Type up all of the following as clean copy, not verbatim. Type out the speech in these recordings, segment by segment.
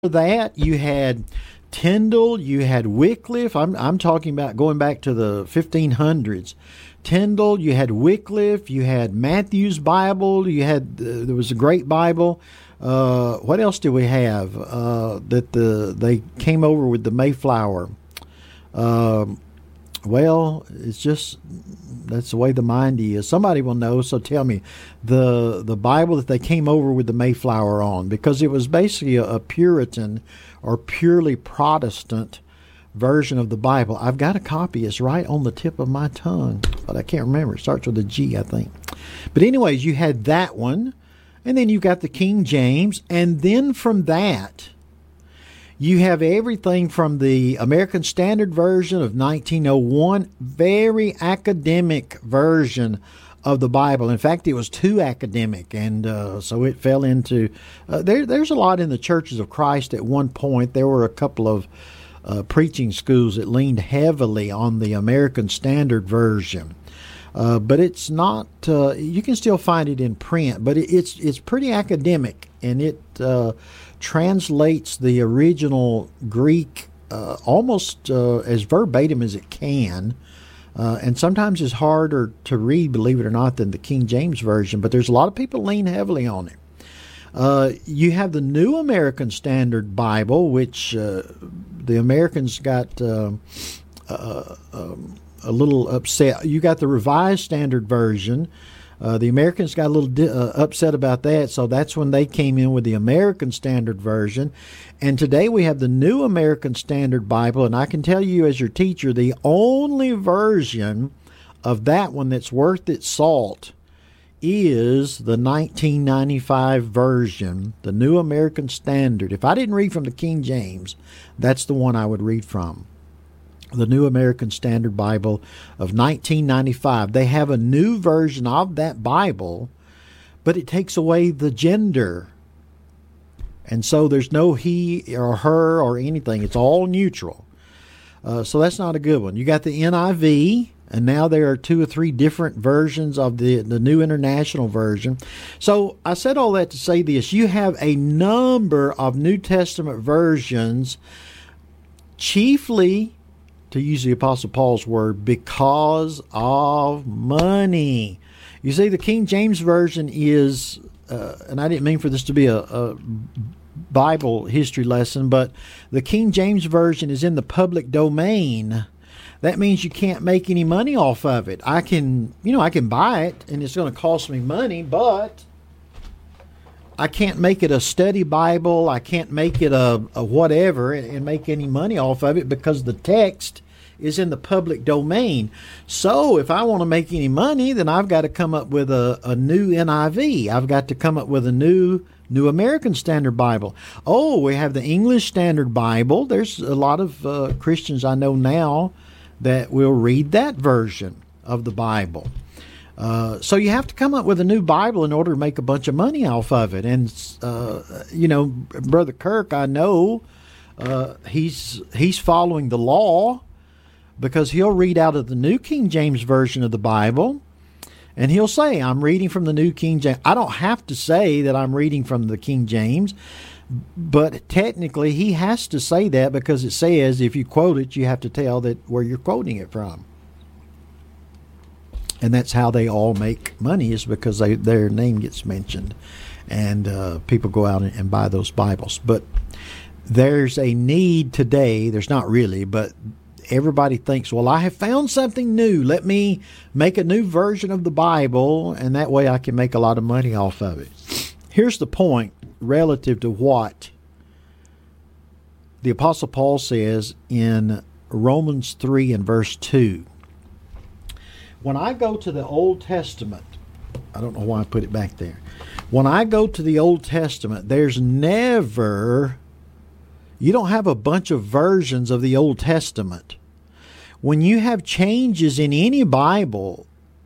that, you had Tyndale, you had Wycliffe. I'm talking about going back to the 1500s. Tyndale, you had Wycliffe, you had Matthew's Bible, you had there was a great Bible. What else do we have that they came over with the Mayflower? Well, it's just that's the way the mind is. Somebody will know, so tell me the Bible that they came over with the Mayflower on, because it was basically a Puritan or purely Protestant version of the Bible. I've got a copy. It's right on the tip of my tongue, but I can't remember. It starts with a G, I think. But anyways, you had that one, and then you've got the King James, and then from that, you have everything from the American Standard Version of 1901, very academic version of the Bible. In fact, it was too academic, and so it fell into... there's a lot in the Churches of Christ at one point. There were a couple of preaching schools that leaned heavily on the American Standard Version. But it's not... you can still find it in print, but it's pretty academic, and it... translates the original Greek almost as verbatim as it can, and sometimes it's harder to read, believe it or not, than the King James Version, but there's a lot of people lean heavily on it. You have the New American Standard Bible, which the Americans got a little upset. You got the Revised Standard Version. The Americans got a little upset about that, so that's when they came in with the American Standard Version. And today we have the New American Standard Bible, and I can tell you as your teacher, the only version of that one that's worth its salt is the 1995 version, the New American Standard. If I didn't read from the King James, that's the one I would read from. The New American Standard Bible of 1995. They have a new version of that Bible, but it takes away the gender. And so there's no he or her or anything. It's all neutral. So that's not a good one. You got the NIV, and now there are 2 or 3 different versions of the New International Version. So I said all that to say this. You have a number of New Testament versions, chiefly, to use the Apostle Paul's word, because of money. You see, the King James Version is, and I didn't mean for this to be a Bible history lesson, but the King James Version is in the public domain. That means you can't make any money off of it. I can buy it, and it's going to cost me money, but I can't make it a study Bible. I can't make it a whatever and make any money off of it because the text is in the public domain. So if I want to make any money, then I've got to come up with a new NIV. I've got to come up with a New American Standard Bible. Oh, we have the English Standard Bible. There's a lot of Christians I know now that will read that version of the Bible. So you have to come up with a new Bible in order to make a bunch of money off of it. And, Brother Kirk, I know he's following the law, because he'll read out of the New King James Version of the Bible, and he'll say, I'm reading from the New King James. I don't have to say that I'm reading from the King James, but technically he has to say that, because it says if you quote it, you have to tell that where you're quoting it from. And that's how they all make money, is because their name gets mentioned, and people go out and buy those Bibles. But there's a need today. There's not really, but everybody thinks, well, I have found something new. Let me make a new version of the Bible, and that way I can make a lot of money off of it. Here's the point relative to what the Apostle Paul says in Romans 3 and verse 2. When I go to the Old Testament, I don't know why I put it back there. When I go to the Old Testament, there's never... You don't have a bunch of versions of the Old Testament. When you have changes in any Bible,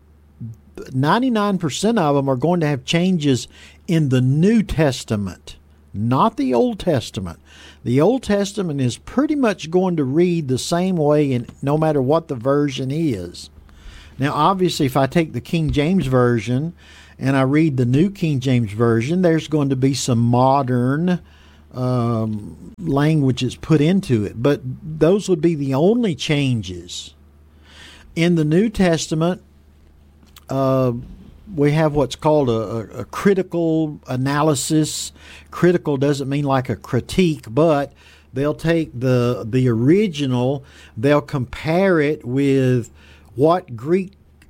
99% of them are going to have changes in the New Testament, not the Old Testament. The Old Testament is pretty much going to read the same way, no matter what the version is. Now, obviously, if I take the King James Version and I read the New King James Version, there's going to be some modern language that's put into it. But those would be the only changes. In the New Testament, we have what's called a critical analysis. Critical doesn't mean like a critique, but they'll take the original, they'll compare it with what Greek,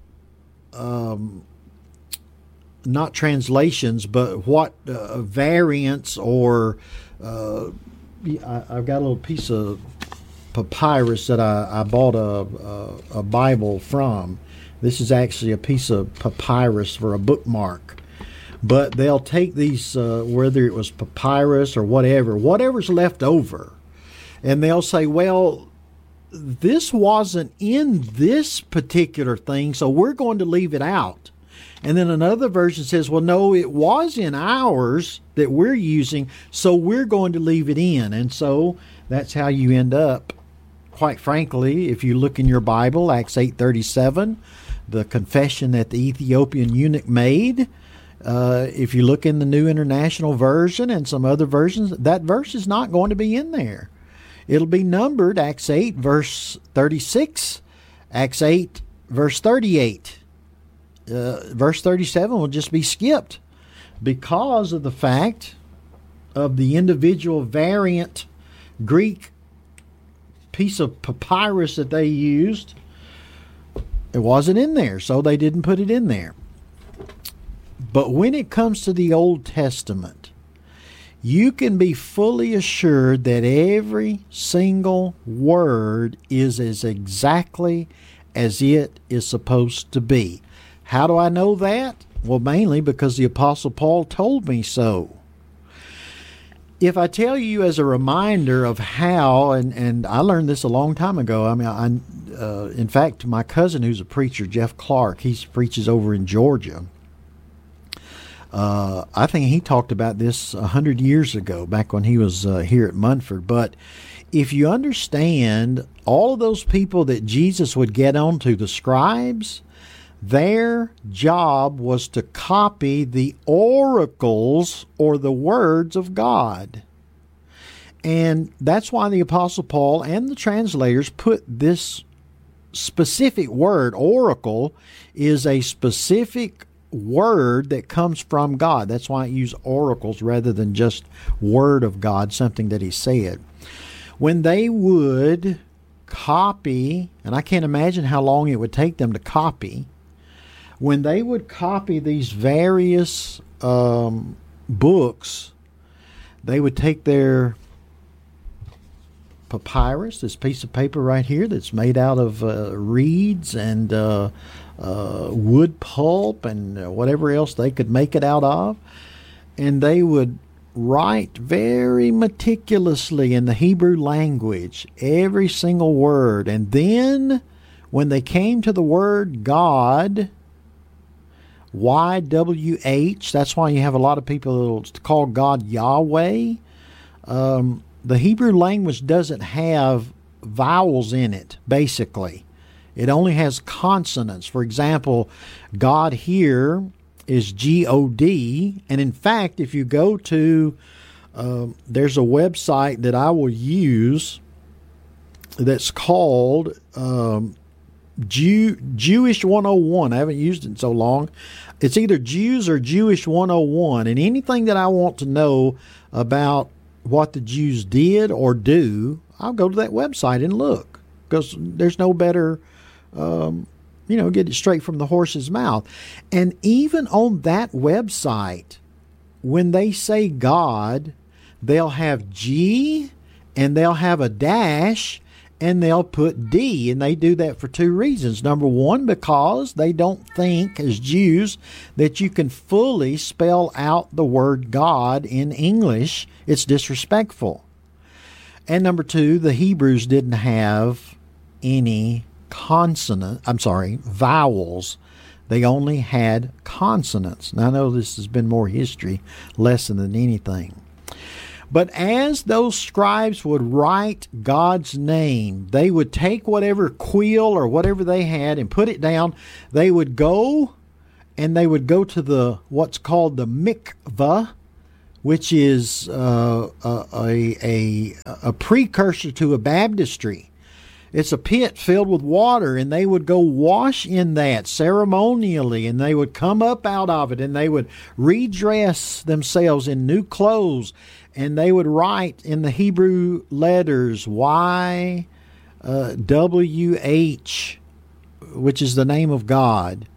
not translations, but what variants or I've got a little piece of papyrus that I bought a Bible from. This is actually a piece of papyrus for a bookmark. But they'll take these, whether it was papyrus or whatever's left over, and they'll say, well, this wasn't in this particular thing, so we're going to leave it out. And then another version says, well, no, it was in ours that we're using, so we're going to leave it in. And so that's how you end up, quite frankly, if you look in your Bible, Acts 8:37, the confession that the Ethiopian eunuch made. If you look in the New International Version and some other versions, that verse is not going to be in there. It'll be numbered, Acts 8, verse 36, Acts 8, verse 38. Verse 37 will just be skipped because of the fact of the individual variant Greek piece of papyrus that they used. It wasn't in there, so they didn't put it in there. But when it comes to the Old Testament, you can be fully assured that every single word is as exactly as it is supposed to be. How do I know that? Well, mainly because the Apostle Paul told me so. If I tell you as a reminder of how, and I learned this a long time ago. I mean, in fact, my cousin who's a preacher, Jeff Clark, he preaches over in Georgia. I think he talked about this 100 years ago, back when he was here at Munford. But if you understand, all of those people that Jesus would get onto, the scribes, their job was to copy the oracles or the words of God. And that's why the Apostle Paul and the translators put this specific word. Oracle is a specific word that comes from God. That's why I use oracles rather than just word of God, something that he said. When they would copy, and I can't imagine how long it would take them to copy, when they would copy these various books, they would take their papyrus, this piece of paper right here that's made out of reeds and wood pulp and whatever else they could make it out of, and they would write very meticulously in the Hebrew language every single word. And then when they came to the word God, YWH, that's why you have a lot of people that call God Yahweh. The Hebrew language doesn't have vowels in it, basically. It only has consonants. For example, God here is G-O-D. And in fact, if you go to, there's a website that I will use that's called Jewish 101. I haven't used it in so long. It's either Jews or Jewish 101. And anything that I want to know about what the Jews did or do, I'll go to that website and look, because there's no better, get it straight from the horse's mouth. And even on that website, when they say God, they'll have G and they'll have a dash and they'll put D. And they do that for two reasons. Number one, because they don't think, as Jews, that you can fully spell out the word God in English. It's disrespectful. And number two, the Hebrews didn't have any vowels. They only had consonants. Now, I know this has been more history lesson than anything. But as those scribes would write God's name, they would take whatever quill or whatever they had and put it down. They would go to what's called the mikvah, which is a precursor to a baptistry. It's a pit filled with water, and they would go wash in that ceremonially, and they would come up out of it, and they would redress themselves in new clothes, and they would write in the Hebrew letters YWH, which is the name of God.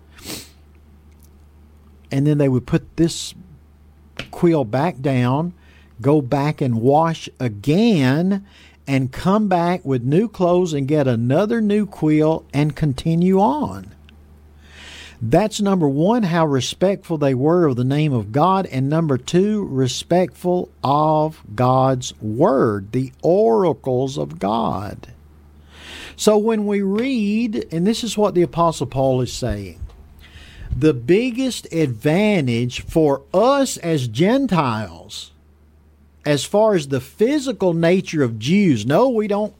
And then they would put this quill back down, go back and wash again, and come back with new clothes and get another new quill and continue on. That's number one, how respectful they were of the name of God, and number two, respectful of God's word, the oracles of God. So when we read, and this is what the Apostle Paul is saying, the biggest advantage for us as Gentiles, as far as the physical nature of Jews, no, we don't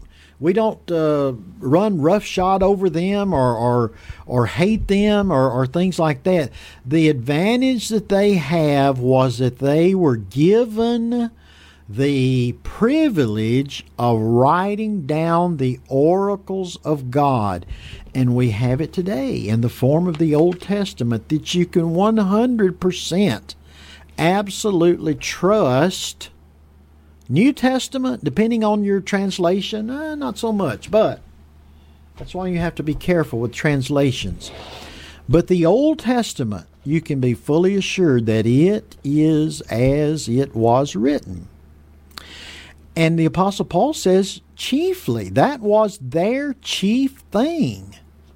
run roughshod over them or hate them or things like that. The advantage that they have was that they were given the privilege of writing down the oracles of God. And we have it today in the form of the Old Testament that you can 100% absolutely trust. New Testament, depending on your translation, not so much, but that's why you have to be careful with translations. But the Old Testament, you can be fully assured that it is as it was written. And the Apostle Paul says, chiefly, that was their chief thing.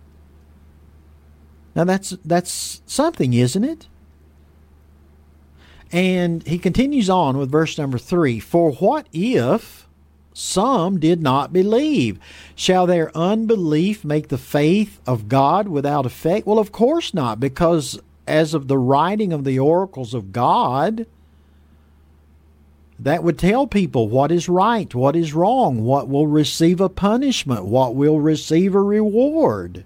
Now that's something, isn't it? And he continues on with verse number 3. For what if some did not believe? Shall their unbelief make the faith of God without effect? Well, of course not, because as of the writing of the oracles of God, that would tell people what is right, what is wrong, what will receive a punishment, what will receive a reward.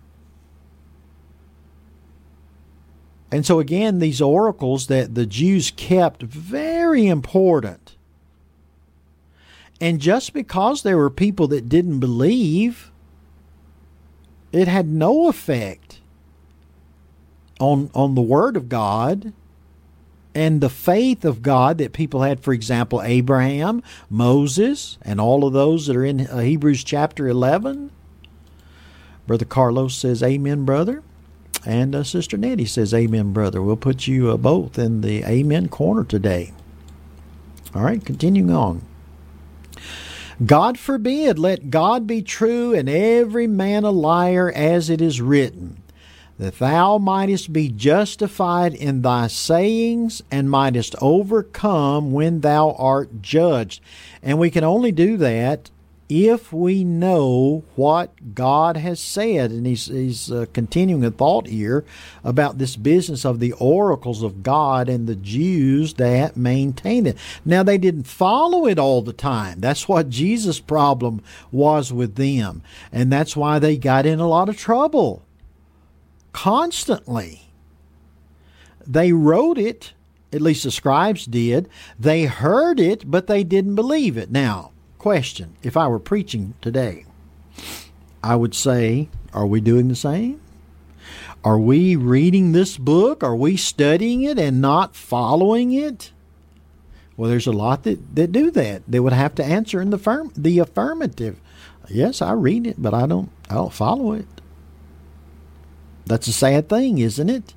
And so again, these oracles that the Jews kept, very important. And just because there were people that didn't believe, it had no effect on the Word of God and the faith of God that people had. For example, Abraham, Moses, and all of those that are in Hebrews chapter 11. Brother Carlos says, amen, brother. And Sister Nettie says, amen, brother. We'll put you both in the amen corner today. All right, continuing on. God forbid, let God be true and every man a liar, as it is written, that thou mightest be justified in thy sayings and mightest overcome when thou art judged. And we can only do that if we know what God has said. And he's continuing a thought here about this business of the oracles of God and the Jews that maintain it. Now, they didn't follow it all the time. That's what Jesus' problem was with them. And that's why they got in a lot of trouble. Constantly. They wrote it, at least the scribes did. They heard it, but they didn't believe it. Now, question, if I were preaching today, I would say, are we doing the same? Are we reading this book? Are we studying it and not following it? Well, there's a lot that do that. They would have to answer in the affirmative. Yes, I read it, but I don't follow it. That's a sad thing, isn't it?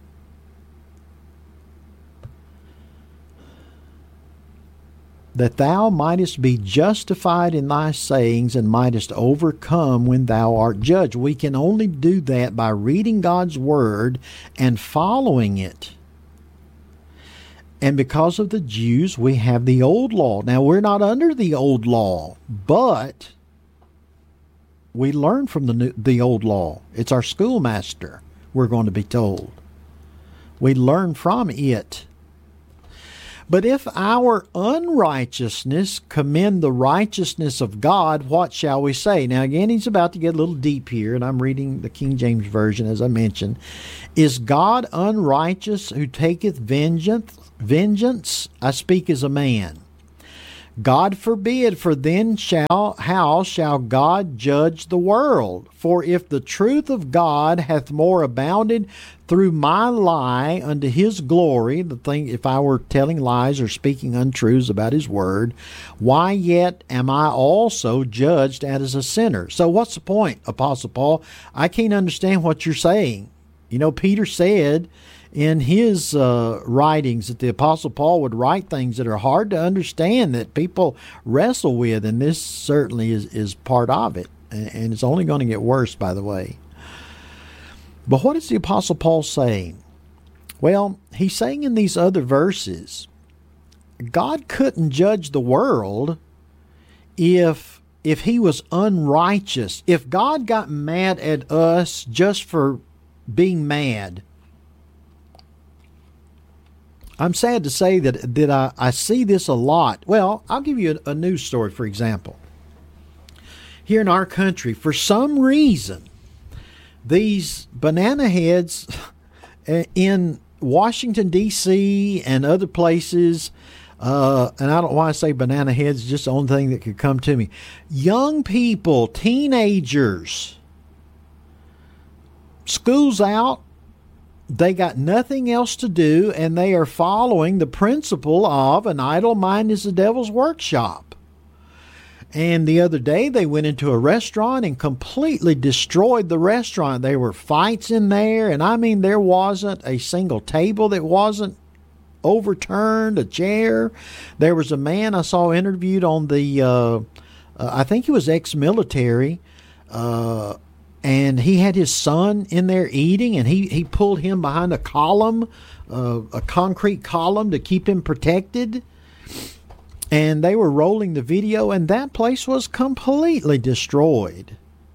That thou mightest be justified in thy sayings and mightest overcome when thou art judged. We can only do that by reading God's Word and following it. And because of the Jews, we have the old law. Now, we're not under the old law, but we learn from the old law. It's our schoolmaster, we're going to be told. We learn from it. But if our unrighteousness commend the righteousness of God, what shall we say? Now again, he's about to get a little deep here, and I'm reading the King James Version as I mentioned. Is God unrighteous who taketh vengeance vengeance, I speak as a man. God forbid, for then how shall God judge the world? For if the truth of God hath more abounded through my lie unto his glory, the thing, if I were telling lies or speaking untruths about his word, why yet am I also judged as a sinner? So what's the point, Apostle Paul? I can't understand what you're saying. You know, Peter said in his writings that the Apostle Paul would write things that are hard to understand, that people wrestle with, and this certainly is part of it. And it's only going to get worse, by the way. But what is the Apostle Paul saying? Well, he's saying in these other verses, God couldn't judge the world if he was unrighteous. If God got mad at us just for being mad, I'm sad to say that I see this a lot. Well, I'll give you a news story, for example. Here in our country, for some reason, these banana heads in Washington, D.C. and other places, and I don't know why I say banana heads, just the only thing that could come to me. Young people, teenagers, school's out, they got nothing else to do, and they are following the principle of an idle mind is the devil's workshop. And the other day they went into a restaurant and completely destroyed the restaurant. There were fights in there, and I mean there wasn't a single table that wasn't overturned, a chair. There was a man I saw interviewed on the, I think he was ex-military, and he had his son in there eating, and he pulled him behind a column, a concrete column to keep him protected. And they were rolling the video, and that place was completely destroyed.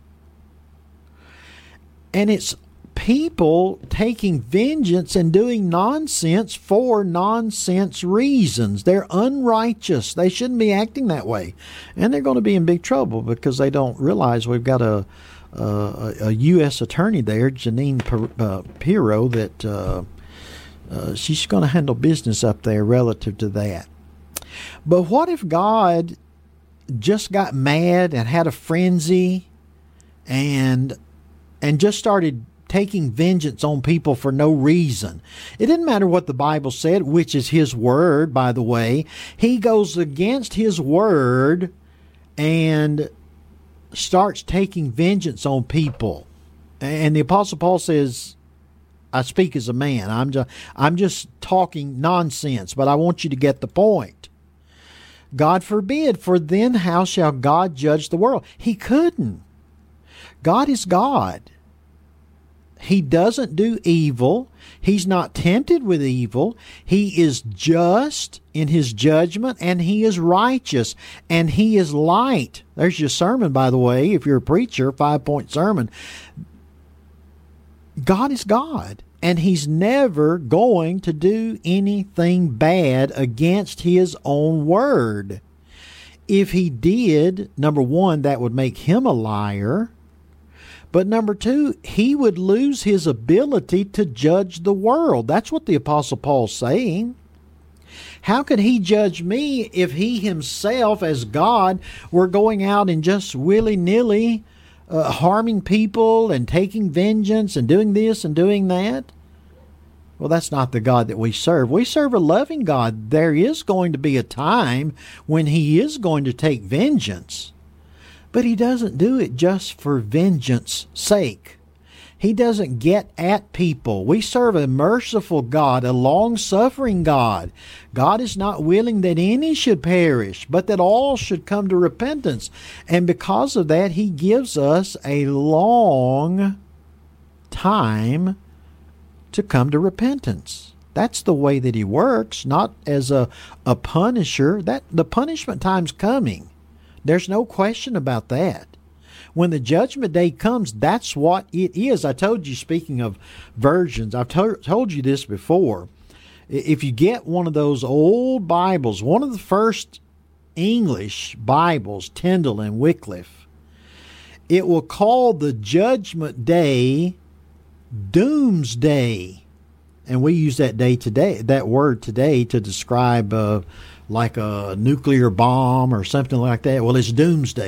And it's people taking vengeance and doing nonsense for nonsense reasons. They're unrighteous. They shouldn't be acting that way. And they're going to be in big trouble because they don't realize we've got a U.S. attorney there, Jeanine Pirro, that she's going to handle business up there relative to that. But what if God just got mad and had a frenzy and just started taking vengeance on people for no reason? It didn't matter what the Bible said, which is his word, by the way. He goes against his word and starts taking vengeance on people. And the Apostle Paul says, I speak as a man. I'm just talking nonsense, but I want you to get the point. God forbid, for then how shall God judge the world? He couldn't. God is God. He doesn't do evil. He's not tempted with evil. He is just in his judgment, and he is righteous, and he is light. There's your sermon, by the way, if you're a preacher, 5-point sermon. God is God, and he's never going to do anything bad against his own word. If he did, number one, that would make him a liar. But number two, he would lose his ability to judge the world. That's what the Apostle Paul's saying. How could he judge me if he himself, as God, were going out and just willy-nilly harming people and taking vengeance and doing this and doing that? Well, that's not the God that we serve. We serve a loving God. There is going to be a time when he is going to take vengeance. But he doesn't do it just for vengeance sake. He doesn't get at people. We serve a merciful God, a long-suffering God. God is not willing that any should perish, but that all should come to repentance. And because of that, he gives us a long time to come to repentance. That's the way that he works, not as a punisher. That the punishment time's coming. There's no question about that. When the judgment day comes, that's what it is. I told you, speaking of versions, I've told you this before. If you get one of those old Bibles, one of the first English Bibles, Tyndale and Wycliffe, it will call the judgment day doomsday. and we use that word today to describe like a nuclear bomb or something like that. Well, it's doomsday.